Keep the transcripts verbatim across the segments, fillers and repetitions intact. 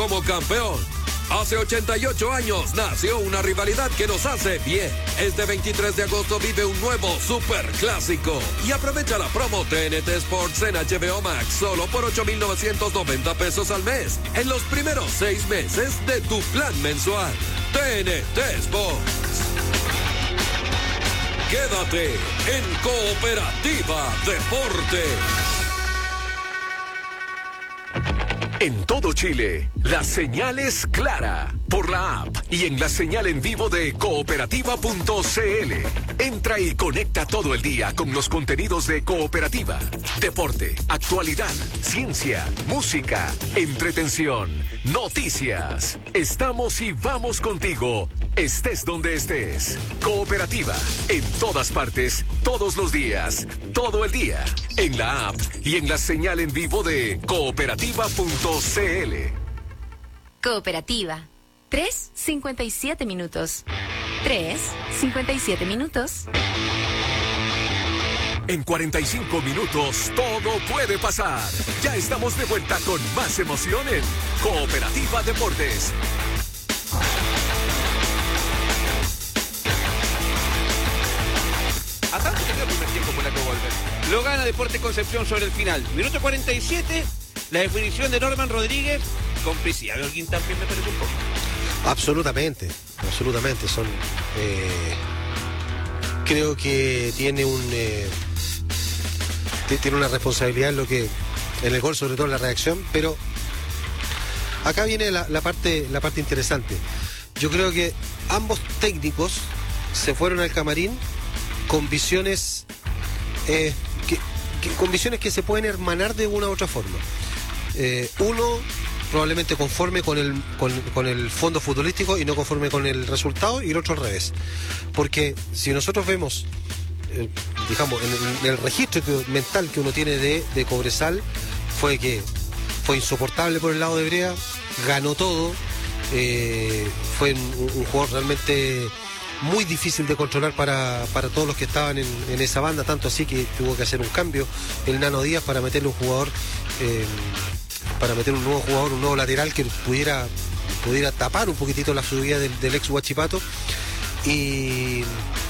como campeón. Hace ochenta y ocho años nació una rivalidad que nos hace bien. Este veintitrés de agosto vive un nuevo superclásico. Y aprovecha la promo T N T Sports en H B O Max solo por ocho mil novecientos noventa pesos al mes. En los primeros seis meses de tu plan mensual. T N T Sports. Quédate en Cooperativa Deportes. En todo Chile, la señal es clara por la app y en la señal en vivo de cooperativa punto c l. Entra y conecta todo el día con los contenidos de Cooperativa. Deporte, actualidad, ciencia, música, entretención, noticias. Estamos y vamos contigo, estés donde estés. Cooperativa, en todas partes, todos los días, todo el día. En la app y en la señal en vivo de cooperativa punto c l. Cooperativa. tres cincuenta y siete minutos. tres cincuenta y siete minutos. En cuarenta y cinco minutos todo puede pasar. Ya estamos de vuelta con más emoción en Cooperativa Deportes. A tanto que quedó el primer tiempo por la que volver. Lo gana Deportes Concepción sobre el final. Minuto cuarenta y siete, la definición de Norman Rodríguez. Complicidad de Holguín también me parece un poco. Absolutamente, absolutamente. Son, eh, creo que tiene un eh, tiene una responsabilidad en lo que en el gol, sobre todo en la reacción, pero acá viene la, la parte la parte interesante. Yo creo que ambos técnicos se fueron al camarín con visiones eh, que, que, con visiones que se pueden hermanar de una u otra forma. Eh, uno probablemente conforme con el, con, con el fondo futbolístico y no conforme con el resultado, y el otro al revés. Porque si nosotros vemos, eh, digamos, en el, en el registro que, mental que uno tiene de, de Cobresal, fue que fue insoportable por el lado de Brea, ganó todo, eh, fue un, un jugador realmente muy difícil de controlar para, para todos los que estaban en, en esa banda, tanto así que tuvo que hacer un cambio el Nano Díaz para meterle un jugador, eh, para meter un nuevo jugador, un nuevo lateral que pudiera, pudiera tapar un poquitito la subida del, del ex Huachipato, y,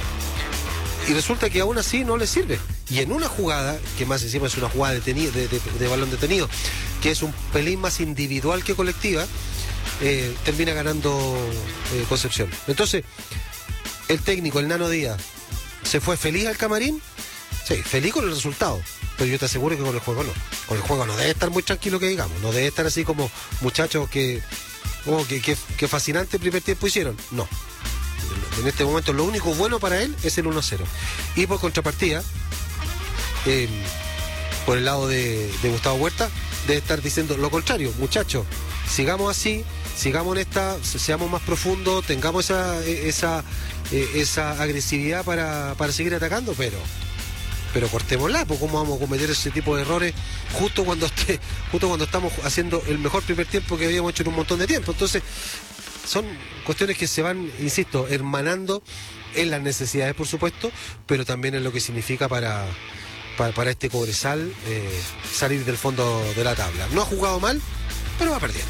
y resulta que aún así no le sirve. Y en una jugada, que más encima es una jugada detenido, de, de, de balón detenido, que es un pelín más individual que colectiva, eh, termina ganando eh, Concepción. Entonces, el técnico, el Nano Díaz, ¿se fue feliz al camarín? Sí, feliz con el resultado, pero yo te aseguro que con el juego no. Con el juego no debe estar muy tranquilo, que digamos. No debe estar así como muchachos que, oh, que, que, que fascinante primer tiempo hicieron. No. En este momento lo único bueno para él es el uno cero. Y por contrapartida, eh, por el lado de, de Gustavo Huerta, debe estar diciendo lo contrario. Muchachos, sigamos así, sigamos en esta, seamos más profundos, tengamos esa, esa, esa agresividad para, para seguir atacando, pero pero cortémosla, pues cómo vamos a cometer ese tipo de errores justo cuando esté, justo cuando estamos haciendo el mejor primer tiempo que habíamos hecho en un montón de tiempo. Entonces, son cuestiones que se van, insisto, hermanando en las necesidades, por supuesto, pero también en lo que significa para, para, para este Cobresal eh, salir del fondo de la tabla. No ha jugado mal, pero va perdiendo.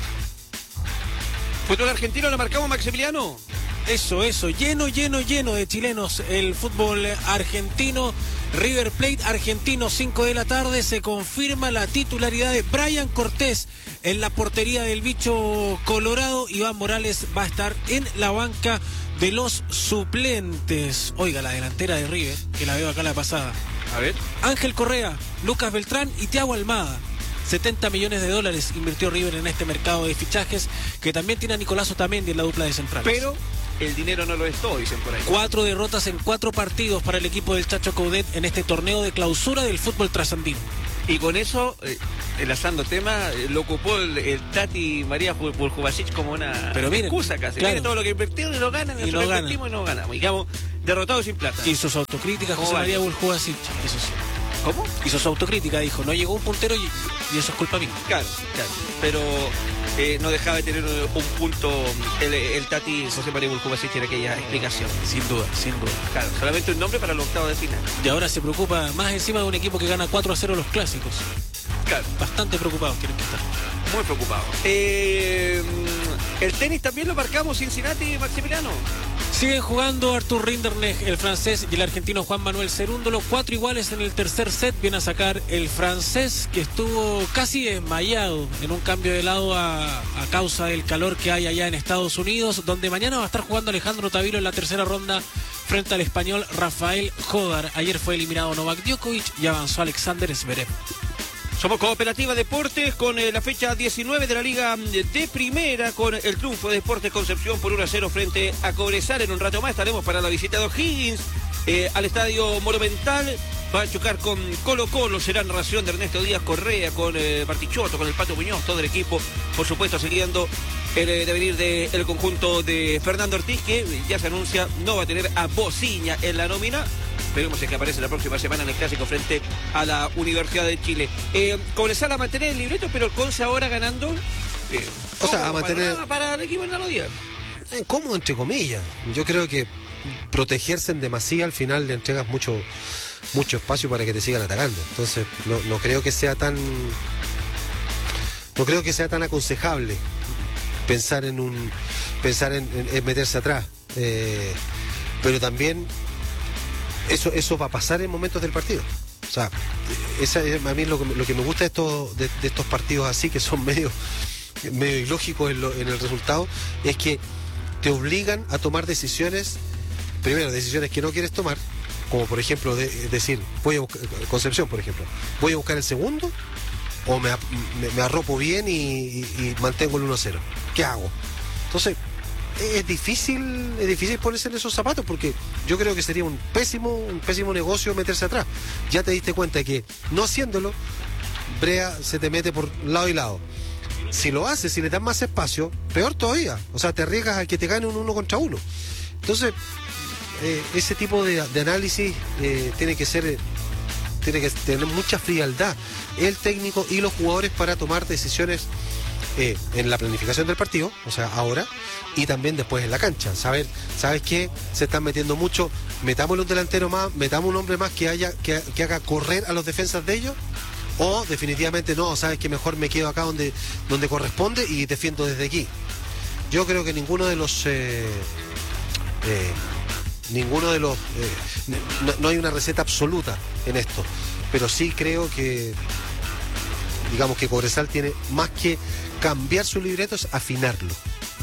¿Fútbol argentino lo marcamos, Maximiliano? Eso, eso, lleno, lleno, lleno de chilenos el fútbol argentino. River Plate argentino, cinco de la tarde, se confirma la titularidad de Brian Cortés en la portería del bicho colorado. Iván Morales va a estar en la banca de los suplentes. Oiga, la delantera de River, que la veo acá la pasada. A ver. Ángel Correa, Lucas Beltrán y Thiago Almada. setenta millones de dólares invirtió River en este mercado de fichajes, que también tiene a Nicolás Otamendi en la dupla de centrales. Pero el dinero no lo es todo, dicen por ahí. Cuatro derrotas en cuatro partidos para el equipo del Chacho Coudet en este torneo de clausura del fútbol trasandino. Y con eso, eh, enlazando tema, eh, lo ocupó el, el Tati María Buljubasic como una Pero miren, excusa casi. Claro. Miren todo lo que invirtieron y lo ganan, y, y no ganan. Y no ganamos. Digamos, derrotados sin plata. Hizo su autocrítica José vale? María Buljubasic, eso sí. ¿Cómo? Hizo su autocrítica, dijo, no llegó un puntero y, y eso es culpa mía. Claro, claro. Pero eh, no dejaba de tener un punto el, el Tati José María Buljubasic en aquella explicación. Sin duda, sin duda. Claro, solamente un nombre para los octavos de final. Y ahora se preocupa más encima de un equipo que gana cuatro a cero los clásicos. Claro. Bastante preocupados tienen que estar. muy preocupado. Eh, el tenis también lo marcamos, Cincinnati, Maximiliano. Siguen jugando Artur Rinderknecht, el francés, y el argentino Juan Manuel Cerúndolo. Cuatro iguales en el tercer set. Viene a sacar el francés, que estuvo casi desmayado en un cambio de lado a, a causa del calor que hay allá en Estados Unidos, donde mañana va a estar jugando Alejandro Tavilo en la tercera ronda frente al español Rafael Jodar. Ayer fue eliminado Novak Djokovic y avanzó Alexander Zverev. Somos Cooperativa Deportes con eh, la fecha diecinueve de la Liga de Primera, con el triunfo de Deportes Concepción por uno a cero frente a Cobresal. En un rato más estaremos para la visita de O'Higgins eh, al Estadio Monumental. Va a chocar con Colo Colo, será narración de Ernesto Díaz Correa, con eh, Bartichotto, con el Pato Muñoz, todo el equipo, por supuesto, siguiendo el eh, devenir del conjunto de Fernando Ortiz, que ya se anuncia no va a tener a Bociña en la nómina. Esperemos que aparece la próxima semana en el clásico frente a la Universidad de Chile. Eh, Cobresal a mantener el libreto, pero el Conce ahora ganando. Eh, o sea, a mantener. Para, para el equipo en la rodilla. Eh, ¿Cómo? Entre comillas. Yo creo que protegerse en demasía al final le entregas mucho, mucho espacio para que te sigan atacando. Entonces, no, no creo que sea tan. No creo que sea tan aconsejable pensar en un. pensar en, en, en meterse atrás. Eh, pero también. Eso, eso va a pasar en momentos del partido. O sea, esa, a mí lo, lo que me gusta de estos, de, de estos partidos así, que son medio, medio ilógicos en, lo, en el resultado, es que te obligan a tomar decisiones, primero, decisiones que no quieres tomar, como por ejemplo de, decir, voy a buscar, Concepción por ejemplo, voy a buscar el segundo, o me, me, me arropo bien y, y, y mantengo el uno a cero. ¿Qué hago? Entonces, es difícil, es difícil ponerse en esos zapatos, porque yo creo que sería un pésimo, un pésimo negocio meterse atrás. Ya te diste cuenta de que no haciéndolo, Brea se te mete por lado y lado. Si lo haces, si le das más espacio, peor todavía. O sea, te arriesgas a que te gane un uno contra uno. Entonces, eh, ese tipo de, de análisis eh, tiene que ser, eh, tiene que tener mucha frialdad el técnico y los jugadores para tomar decisiones eh, en la planificación del partido, o sea, ahora, y también después en la cancha. Saber, ¿sabes qué? Se están metiendo mucho, metámosle un delantero más, metamos un hombre más que haya, que, que haga correr a los defensas de ellos, o definitivamente no, sabes que mejor me quedo acá donde, donde corresponde y defiendo desde aquí. Yo creo que ninguno de los eh, eh, ninguno de los eh, no, no hay una receta absoluta en esto, pero sí creo que, digamos que Cobresal tiene más que cambiar su libreto, es afinarlo.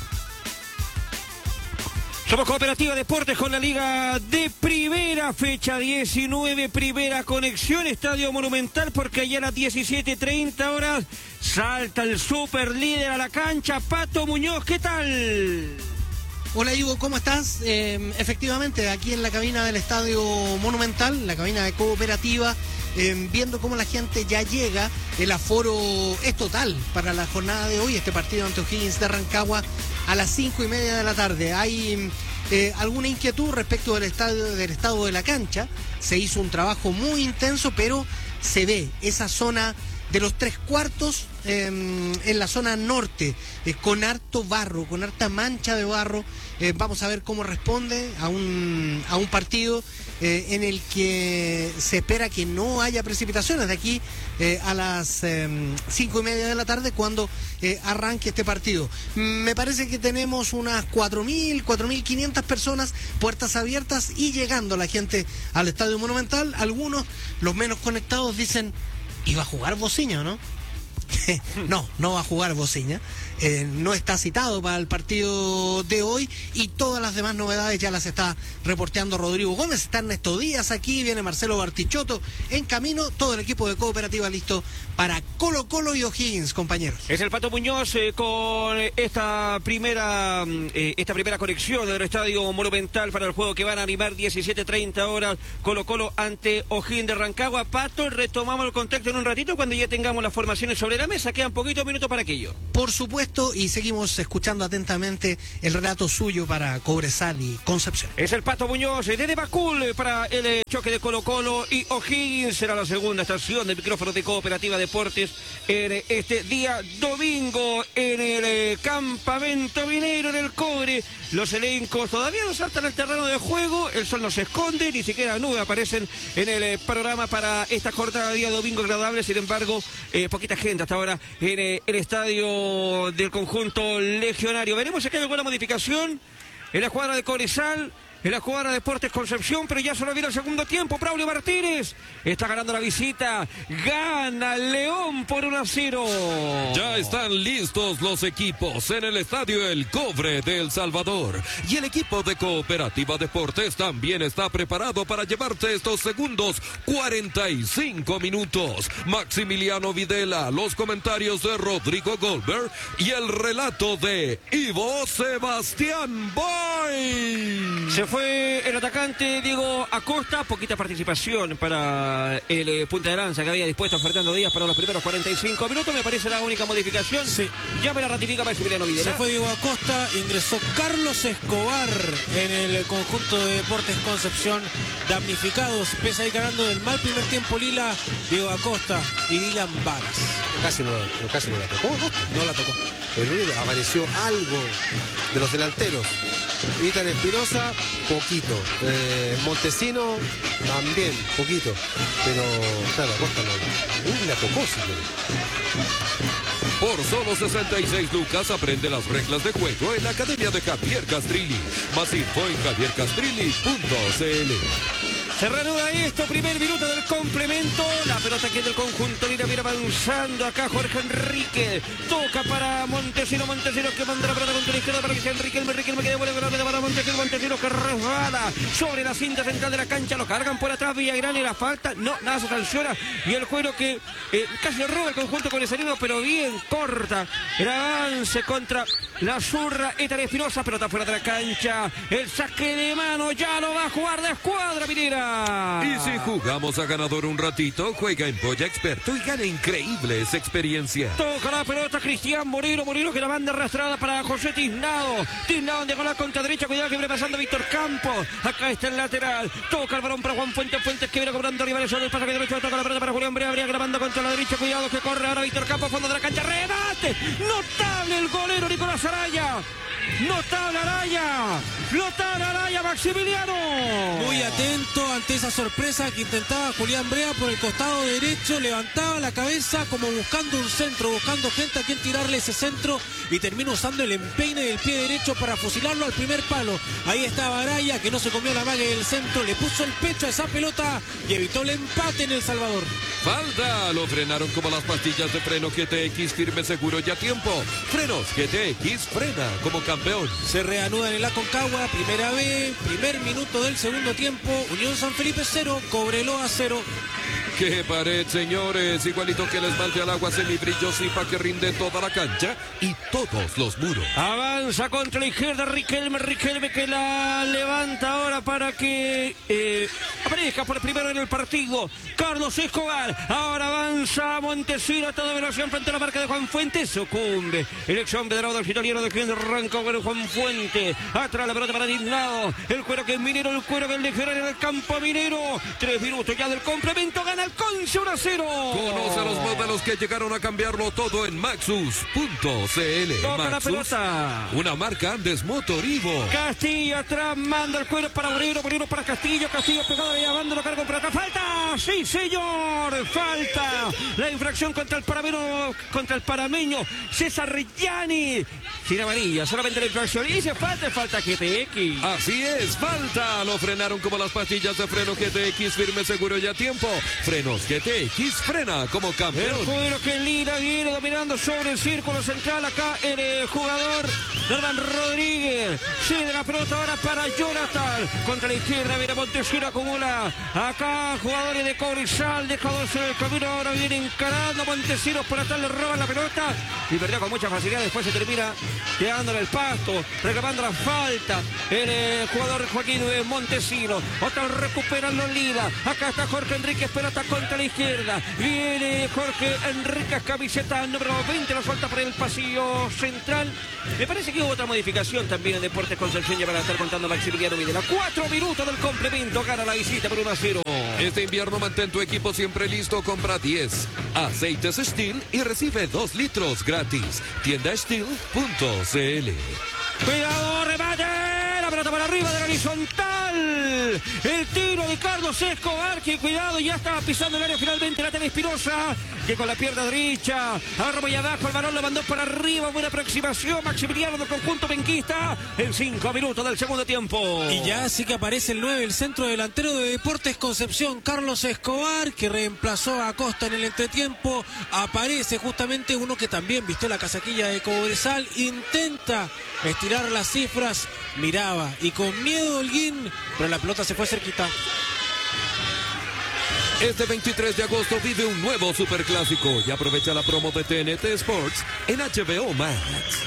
Somos Cooperativa Deportes con la Liga de Primera, fecha diecinueve, primera conexión, Estadio Monumental, porque allá a las diecisiete treinta horas salta el super líder a la cancha, Pato Muñoz, ¿qué tal? Hola Ivo, ¿cómo estás? Eh, efectivamente, aquí en la cabina del Estadio Monumental, la cabina de Cooperativa, eh, viendo cómo la gente ya llega, el aforo es total para la jornada de hoy, este partido ante O'Higgins de Rancagua a las cinco y media de la tarde. Hay eh, alguna inquietud respecto del estadio, del estado de la cancha. Se hizo un trabajo muy intenso, pero se ve esa zona de los tres cuartos eh, en la zona norte, eh, con harto barro, con harta mancha de barro. Eh, vamos a ver cómo responde a un, a un partido eh, en el que se espera que no haya precipitaciones de aquí eh, a las eh, cinco y media de la tarde, cuando eh, arranque este partido. Me parece que tenemos unas cuatro mil, cuatro mil quinientas personas, puertas abiertas y llegando la gente al Estadio Monumental. Algunos, los menos conectados, dicen: ¿iba a jugar Bociña o no? No, no va a jugar Bociña. Eh, no está citado para el partido de hoy, y todas las demás novedades ya las está reporteando Rodrigo Gómez. Está Ernesto Díaz aquí, viene Marcelo Bartichotto en camino, todo el equipo de Cooperativa listo para Colo Colo y O'Higgins, compañeros. Es el Pato Muñoz eh, con esta primera eh, esta primera conexión del Estadio Monumental para el juego que van a animar diecisiete treinta horas, Colo Colo ante O'Higgins de Rancagua. Pato, retomamos el contacto en un ratito cuando ya tengamos las formaciones sobre la mesa. Quedan poquitos minutos para aquello. Por supuesto. esto y seguimos escuchando atentamente el relato suyo para Cobresal y Concepción. Es el Pato Muñoz desde Macul para el eh, choque de Colo Colo y O'Higgins. Será la segunda estación del micrófono de Cooperativa Deportes en eh, este día domingo en el eh, campamento minero en el Cobre. Los elencos todavía no saltan al terreno de juego, el sol no se esconde, ni siquiera nubes aparecen en el eh, panorama para esta jornada de día domingo agradable. Sin embargo, eh, poquita gente hasta ahora en eh, el estadio del conjunto legionario. Veremos si hay alguna modificación en la cuadra de Cobresal, en la jugada de Deportes Concepción, pero ya solo viene el segundo tiempo. Braulio Martínez está ganando la visita. Gana León por uno a cero. Ya están listos los equipos en el estadio El Cobre de El Salvador. Y el equipo de Cooperativa Deportes también está preparado para llevarte estos segundos cuarenta y cinco minutos. Maximiliano Videla, los comentarios de Rodrigo Goldberg y el relato de Ivo Sebastián Boy. Se fue el atacante Diego Acosta, poquita participación para el eh, punta de lanza que había dispuesto a Fernando Díaz para los primeros cuarenta y cinco minutos, me parece la única modificación. Sí. Ya me la ratifica Maximiliano Videla. Se fue Diego Acosta, ingresó Carlos Escobar en el conjunto de Deportes Concepción, damnificados, pese a ir ganando del mal primer tiempo Lila, Diego Acosta y Dylan Varas. Casi no, casi no la tocó, ¿no? No la tocó. Pero apareció algo de los delanteros. Itan Espinosa, poquito. Eh, Montesino, también, poquito. Pero, claro, Acosta no. Uy, la tocó, sí. Por solo sesenta y seis lucas aprende las reglas de juego en la Academia de Javier Castrilli. Más info en javier castrilli punto c l. Se reanuda esto, primer minuto del complemento. La pelota que es del conjunto Lira viene avanzando acá Jorge Enrique. Toca para Montesino, Montesino que manda la pelota contra la izquierda para que sea Enrique, Enrique me queda buena pelota para Montesino, Montesino que resbala sobre la cinta central de la cancha. Lo cargan por atrás Villagrán y la falta. No, nada se sanciona. Y el juego que eh, casi roba el conjunto con el salido, pero bien corta. El avance contra la zurra. Itan Espinosa, pelota fuera de la cancha. El saque de mano ya lo va a jugar de escuadra minera. Y si jugamos a ganador un ratito, juega en Polla Experto y gana increíbles experiencias. Toca la pelota Cristian Moreno, Moreno que la manda arrastrada para José Tiznado. Tiznado de la contra derecha, cuidado que viene pasando Víctor Campos. Acá está el lateral. Toca el balón para Juan Fuentes, Fuentes que viene cobrando rivales sobre el pasaje derecho. Toca la pelota para Julián Brea, Brea grabando contra la derecha. Cuidado que corre ahora Víctor Campos, fondo de la cancha. Remate. Notable el golero Nicolás Araya. Notable Araya. Notable Araya, Maximiliano. Muy atento ante esa sorpresa que intentaba Julián Brea por el costado derecho, levantaba la cabeza como buscando un centro, buscando gente a quien tirarle ese centro y termina usando el empeine del pie derecho para fusilarlo al primer palo. Ahí estaba Araya que no se comió la magia del centro, le puso el pecho a esa pelota y evitó el empate en El Salvador. Falta, lo frenaron como las pastillas de freno G T X, firme, seguro y a tiempo. Frenos G T X, frena como campeón. Se reanudan en la Concagua, primera B, primer minuto del segundo tiempo, Unión San Felipe cero, Cobreloa cero. ¡Qué pared, señores! Igualito que el esmalte al agua semibrilloso y para que rinde toda la cancha y todos los muros. Avanza contra la izquierda Riquelme, Riquelme que la levanta ahora para que eh, aparezca por primero en el partido Carlos Escobar. Ahora avanza Montesino a toda velocidad frente a la marca de Juan Fuentes. Sucumbe el ex hombre de la del italiano de quien arranca con Juan Fuentes. Atrás la pelota para Tiznado. El cuero que es minero, el cuero que es legionario en el campo minero. Tres minutos ya del complemento. Gana el Conce uno a cero. Conoce los modelos que llegaron a cambiarlo todo en Maxus punto c l. Toca Maxus, la pelota. una marca Andes Motorivo. Castillo atrás, manda el cuero para Moreno, Moreno para Castillo, Castillo pegado y llevando lo cargo por acá. ¡Falta! ¡Sí, señor! ¡Falta! La infracción contra el parameño, contra el parameño César Rillani. Sin amarilla, solamente la infracción. Y se falta, falta G T X. Así es, falta. Lo frenaron como las pastillas de freno G T X, firme, seguro y a tiempo. Frenos G T X, frena como campeón. El jugador que Lira viene dominando sobre el círculo central. Acá el eh, jugador Norman Rodríguez. Cede la pelota ahora para Jonathan. Contra la izquierda viene Montesino, acumula. Acá jugadores de Cobresal, dejados en el camino. Ahora viene encarando Montesinos por atrás, le roban la pelota. Y perdió con mucha facilidad. Después se termina quedándole el pasto, reclamando la falta. El eh, jugador Joaquín Montesino. Otra recuperan los Lira. Acá está Jorge Enríquez, pelota contra la izquierda. Viene Jorge Enríquez, camiseta número veinte, la suelta por el pasillo central. Me parece que hubo otra modificación también en Deportes Concepción, ya van a estar contando Maximiliano Videla. Cuatro minutos del complemento, gana la visita por uno a cero. Este invierno mantén tu equipo siempre listo, compra diez aceites Steel y recibe dos litros gratis. Tienda steel punto c l. Cuidado, remate, la pelota para arriba de la horizontal. El tiro de Carlos Escobar, que cuidado, ya estaba pisando el área finalmente la Espinosa, que con la pierna derecha, arriba y abajo, el balón lo mandó para arriba, buena aproximación, Maximiliano del conjunto penquista, en cinco minutos del segundo tiempo. Y ya sí que aparece el nueve, el centro delantero de Deportes Concepción, Carlos Escobar, que reemplazó a Acosta en el entretiempo. Aparece justamente uno que también vistió la casaquilla de Cobresal, intenta estirar las cifras, miraba y con miedo Holguín, pero la pelota se fue cerquita. Este veintitrés de agosto vive un nuevo superclásico y aprovecha la promo de T N T Sports en H B O Max.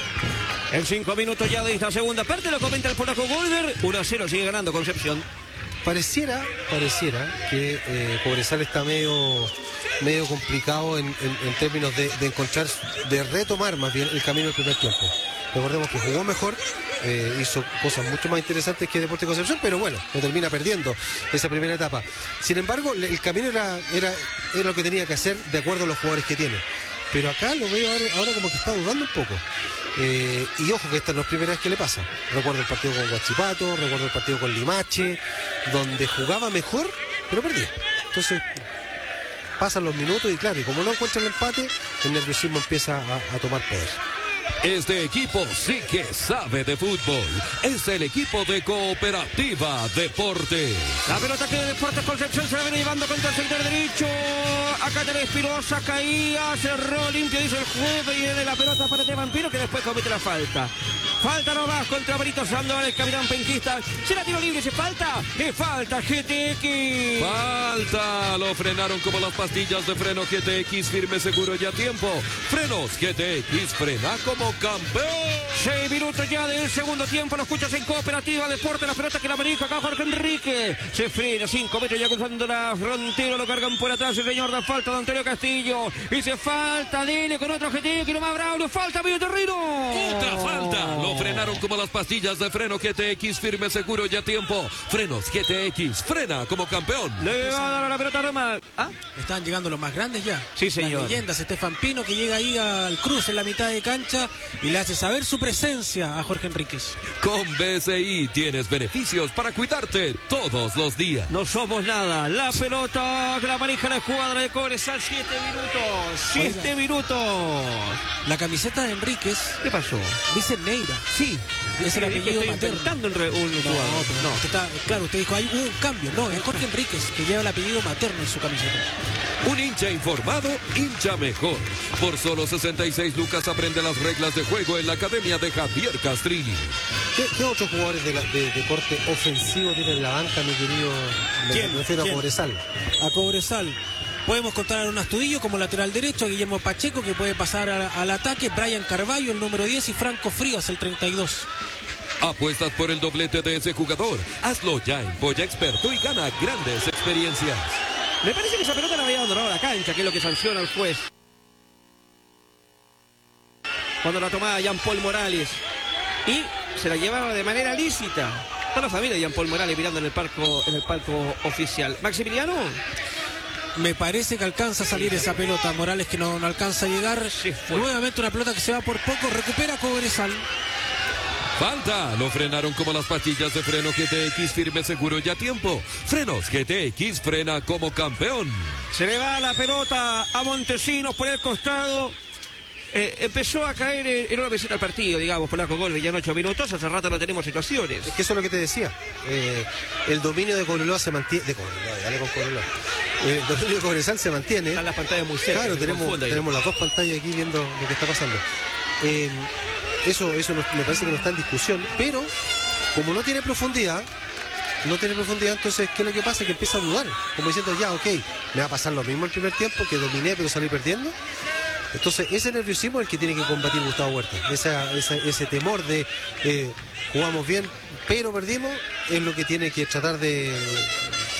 En cinco minutos ya de esta segunda parte, lo comenta el polaco Golver. uno a cero sigue ganando Concepción. Pareciera, pareciera que eh, Cobresal está medio, medio complicado en, en, en términos de, de encontrar, de retomar más bien el camino del primer tiempo. Recordemos que jugó mejor, eh, hizo cosas mucho más interesantes que Deportes Concepción, pero bueno, lo termina perdiendo esa primera etapa. Sin embargo, el camino era, era, era lo que tenía que hacer de acuerdo a los jugadores que tiene. Pero acá lo veo ahora, ahora como que está dudando un poco. Eh, y ojo que esta no es la primera vez que le pasa. Recuerdo el partido con Huachipato, recuerdo el partido con Limache, donde jugaba mejor, pero perdía. Entonces, pasan los minutos y claro, y como no encuentra el empate, el nerviosismo empieza a, a tomar poder. Este equipo sí que sabe de fútbol. Es el equipo de Cooperativa Deportes. La pelota que de Deportes Concepción se la viene llevando contra el sector derecho. Acá tenés Espinosa, caía, cerró limpio, dice el juez, y viene la pelota para este Vampiro que después comete la falta. Falta nomás contra Brito Sandoval, el capitán penquista. ¿Será tiro libre? ¿Se falta? ¡Qué falta, G T X! Falta, lo frenaron como las pastillas de freno G T X, firme, seguro y a tiempo. Frenos G T X, frena como campeón. Seis minutos ya del segundo tiempo, lo escuchas en Cooperativa Deportes, la pelota que la maneja acá Jorge Enrique. Se frena, cinco metros ya cruzando la frontera, lo cargan por atrás el señor, da falta de Antonio Castillo. Y se falta, dele con otro G T X, no más bravo, falta medio terreno. Otra falta, lo frenaron como las pastillas de freno G T X, firme, seguro y a tiempo. Frenos G T X, frena como campeón. Le va a dar a la pelota a Roma. ¿Ah? Están llegando los más grandes ya. Sí, señor. Las leyendas, Estefan Pino, que llega ahí al cruce en la mitad de cancha y le hace saber su presencia a Jorge Enríquez. Con B C I tienes beneficios para cuidarte todos los días. No somos nada. La pelota que la maneja la escuadra de Cobresal. Siete minutos. Siete Oiga. minutos. La camiseta de Enríquez. ¿Qué pasó? Dice Neira. Sí. Es el apellido estoy materno. inventando un, re, un no, jugador. No, no. Usted está, claro, usted dijo, hay un cambio. No, es Jorge Enríquez, que lleva el apellido materno en su camiseta. Un hincha informado, hincha mejor. Por solo sesenta y seis lucas aprende las reglas de juego en la academia de Javier Castrilli. ¿Qué, qué otros jugadores de, la, de, de corte ofensivo tiene en la banca, mi querido? Me, me refiero ¿Quién? a Cobresal. A Cobresal. Podemos contar a un Astudillo como lateral derecho, a Guillermo Pacheco, que puede pasar a, al ataque, Brian Carballo, el número diez, y Franco Frías, el treinta y dos. Apuestas por el doblete de ese jugador. Hazlo ya en Polla Experto y gana grandes experiencias. Me parece que esa pelota la había abandonado a la cancha, que es lo que sanciona el juez. Cuando la tomaba Jean Paul Morales. Y se la llevaba de manera lícita. Toda la familia de Jean Paul Morales mirando en el palco, en el palco oficial. Maximiliano. Me parece que alcanza a salir esa pelota. Morales que no, no alcanza a llegar. Sí, nuevamente una pelota que se va por poco. Recupera Cobresal. Falta, lo frenaron como las pastillas de freno G T X, firme, seguro y a tiempo. Frenos G T X, frena como campeón. Se le va la pelota a Montesinos por el costado. Eh, empezó a caer en una visita al partido, digamos, Polaco Gol, ya en ocho minutos, hace rato no tenemos situaciones. Es que eso es lo que te decía. Eh, el dominio de Cobreloa se mantiene. De Cobreloa, dale con Cobreloa. Eh, el dominio de Cobresal se mantiene. Están las pantallas muy cerca. Claro, tenemos, tenemos las dos pantallas aquí viendo lo que está pasando. Eh, eso eso no, me parece que no está en discusión, pero como no tiene profundidad, no tiene profundidad, entonces, ¿qué es lo que pasa? Que empieza a dudar, como diciendo, ya, ok, me va a pasar lo mismo el primer tiempo, que dominé pero salí perdiendo. Entonces, ese nerviosismo es el que tiene que combatir Gustavo Huerta. Esa, esa, ese temor de eh, jugamos bien, pero perdimos, es lo que tiene que tratar de,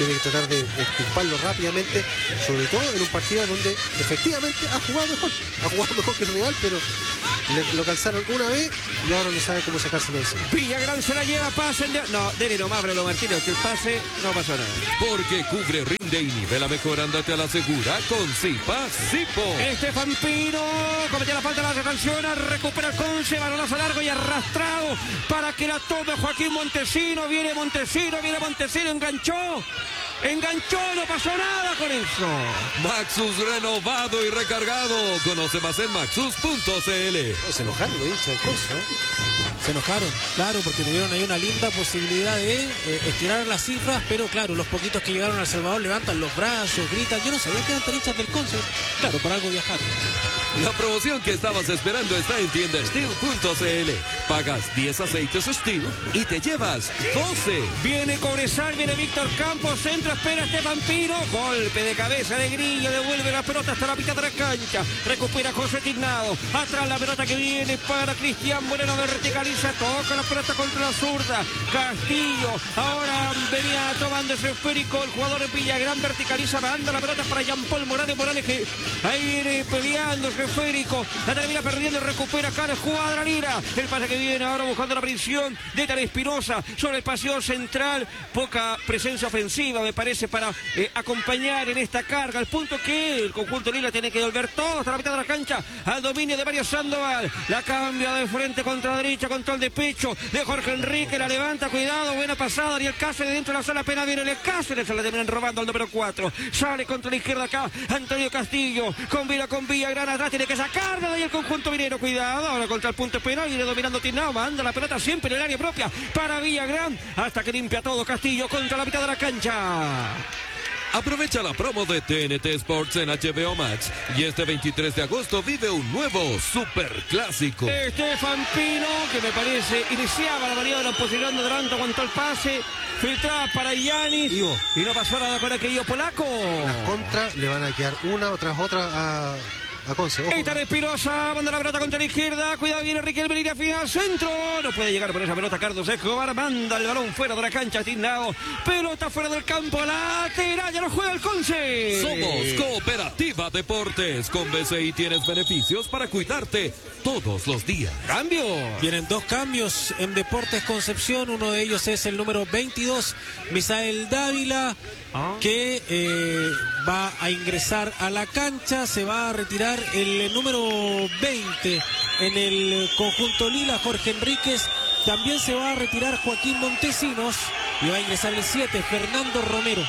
tiene que tratar de extirparlo rápidamente, sobre todo en un partido donde efectivamente ha jugado mejor, ha jugado mejor que el rival, pero le, lo calzaron una vez y ahora no sabe cómo sacárselo de encima. Villagrán se la lleva, pase. De... No, dele nomás, Brelo Martínez, que el pase no pasó nada. Porque cubre, rinde y nivela mejor, ándate a la segura con Zipa Zipo. Estefan Pino cometió la falta de la sanciona, recupera el Conce, balonazo largo y arrastrado para que la tome Joaquín Montesino. Viene Montesino, viene Montesino, enganchó. Enganchó, no pasó nada con eso. Maxus renovado y recargado. Conoce más en maxus punto c l. Oh, se enojaron los hinchas del Conce, ¿eh? Se enojaron, claro, porque tuvieron ahí una linda posibilidad de eh, estirar las cifras, pero claro, los poquitos que llegaron a El Salvador levantan los brazos, gritan. Yo no sabía que eran tan hinchas del Conce. Claro, por algo viajaron. La promoción que estabas esperando está en tienda steel punto c l. Pagas diez aceites Steel y te llevas doce. Viene Cobresal, viene Víctor Campos, centro, espera Estefan Pino. Golpe de cabeza de Grillo, devuelve la pelota hasta la mitad de la cancha. Recupera José Tignado. Atrás la pelota que viene para Cristian Moreno, verticaliza, toca la pelota contra la zurda. Castillo, ahora venía tomando ese esférico el jugador de Villagrán, verticaliza, manda la pelota para Jean Paul Morales. Morales que ahí viene peleando esférico, la termina perdiendo y recupera acá la Escuadra Lira. El pase que viene ahora buscando la prisión de Tal Espinosa sobre el paseo central. Poca presencia ofensiva, me parece, para eh, acompañar en esta carga. Al punto que el conjunto Lila tiene que volver todo hasta la mitad de la cancha al dominio de Mario Sandoval. La cambia de frente contra derecha, control de pecho de Jorge Enrique. La levanta, cuidado, buena pasada. Ariel Cáceres dentro de la sala penal. Viene el Cáceres, se la terminan robando al número cuatro. Sale contra la izquierda acá Antonio Castillo. Combina con Villagrán atrás. Tiene que sacar de ahí el conjunto minero. Cuidado, ahora contra el punto penal. Viene dominando Tignao. Manda la pelota siempre en el área propia para Villagrán. Hasta que limpia todo Castillo contra la mitad de la cancha. Aprovecha la promo de T N T Sports en H B O Max y este veintitrés de agosto vive un nuevo superclásico. Estefan Pino, que me parece iniciaba la variedad de la posición de adelanto, aguantó el pase, filtraba para Yanis y no pasó nada con el querido polaco. Las contras le van a quedar una tras otra a... a Conce. Ahí está Espinosa, manda la pelota contra la izquierda, cuidado, viene Riquelme, línea final, centro, no puede llegar por esa pelota Carlos Escobar, manda el balón fuera de la cancha, Tignao, pelota fuera del campo, lateral, ya no juega el Conce. Somos Cooperativa Deportes, con B C I tienes beneficios para cuidarte todos los días. Cambio. Vienen dos cambios en Deportes Concepción, uno de ellos es el número veintidós, Misael Dávila, ah. que eh, va a ingresar a la cancha, se va a retirar el número veinte en el conjunto Lila, Jorge Enríquez. También se va a retirar Joaquín Montesinos y va a ingresar el siete, Fernando Romero.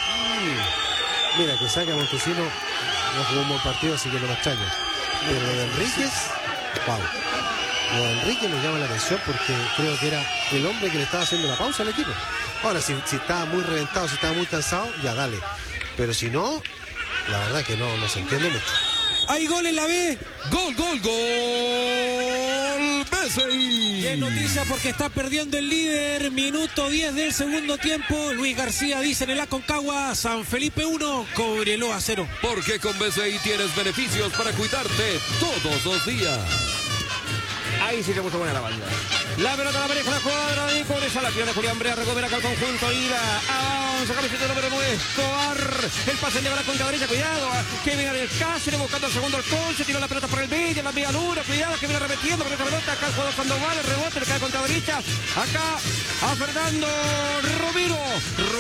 Mm. Mira, que saca a Montesinos, no jugó un buen partido, así que no me extraña. Pero lo de Enríquez, wow. Lo de Enríquez me llama la atención porque creo que era el hombre que le estaba haciendo la pausa al equipo. Ahora, si, si estaba muy reventado, si estaba muy cansado, ya dale. Pero si no, la verdad que no, no se entiende mucho. ¡Hay gol en la B! ¡Gol, gol, gol! B C I. ¡Qué noticia porque está perdiendo el líder! Minuto diez del segundo tiempo. Luis García dice en el Aconcagua, San Felipe uno, Cobreloa cero. Porque con B C I tienes beneficios para cuidarte todos los días. Ahí sí se puso buena la banda. La pelota la maneja la cuadra y con esa la pierde Julián Brea, recupera acá el conjunto Ira. Avanza, camiseta número nueve, Escobar. El pase de la contra derecha, cuidado. Que viene el Cáceres buscando el segundo el Conce, tiró la pelota por el medio, la media luna, cuidado que viene repitiendo con esta pelota. Acá el jugador Sandoval, el rebote, le cae contra derecha. Acá a Fernando Romero.